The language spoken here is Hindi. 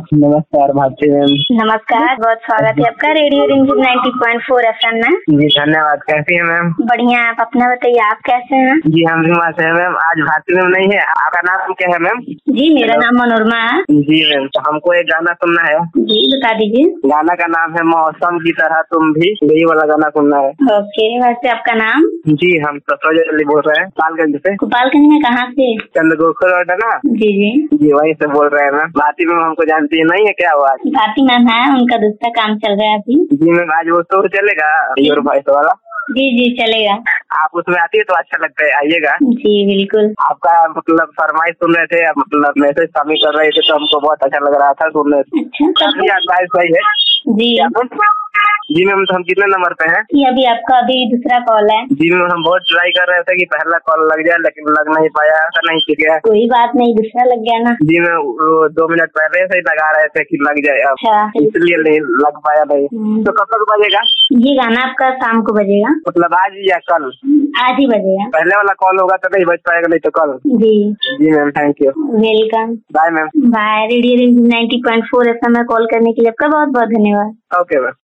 नमस्कार भारती मैम। नमस्कार, बहुत स्वागत है आपका रेडियो रिमझिम 90.4 FM में। जी धन्यवाद। कैसी है मैम? बढ़िया। आप अपना बताइए, आप कैसे हैं? जी हम भी मस्त है मैम। आज भारती मैम नहीं है, आपका नाम क्या है मैम? जी मेरा नाम मनोरमा है। जी मैम, तो हमको एक गाना सुनना है। जी बता दीजिए। गाना का नाम है मौसम की तरह तुम भी, यही वाला गाना सुनना है। ओके, वैसे आपका नाम? जी हम सफरोज अली बोल रहे हैं गोपालगंज से। गोपालगंज में कहाँ से? चंद्रगोखर रोड है ना? जी जी जी वहीं से बोल रहे हैं मैम। भारती मैम हमको जानती है नहीं है क्या? वो आज भारती मैम है, उनका दूसरा काम चल रहा है अभी। जी मैम, आज वो शो चलेगा योर वॉइस वाला। जी जी चलेगा। आप उसमें आती है तो अच्छा लगता है, आइएगा। जी बिल्कुल। आपका मतलब फरमाइश सुन रहे थे, मतलब मैसेज शामिल कर रहे थे तो हमको बहुत अच्छा लग रहा था सुनने। अच्छा काफी एडवाइस सही है। जी जी मैम, तो हम कितने नंबर पे हैं? ये अभी आपका अभी दूसरा कॉल है। जी मैम, हम बहुत ट्राई कर रहे थे कि पहला कॉल लग जाए, लेकिन लग नहीं पाया, ऐसा नहीं ठीक है। कोई बात नहीं, दूसरा लग गया ना। जी मैम, 2 मिनट पहले से ही लगा रहे थे कि लग जाए, अब अच्छा इसलिए नहीं लग पाया नहीं। तो कब तक बजेगा? ये गाना आपका शाम को बजेगा। मतलब आज या कल? आज ही बजेगा। पहले वाला कॉल होगा तो नहीं बज पाएगा, नहीं तो कल। जी जी ma'am, thank you. Welcome. Bye ma'am. Bye. Radio रिमझिम 90.4 FM में कॉल करने के लिए आपका बहुत बहुत धन्यवाद। Okay ma'am.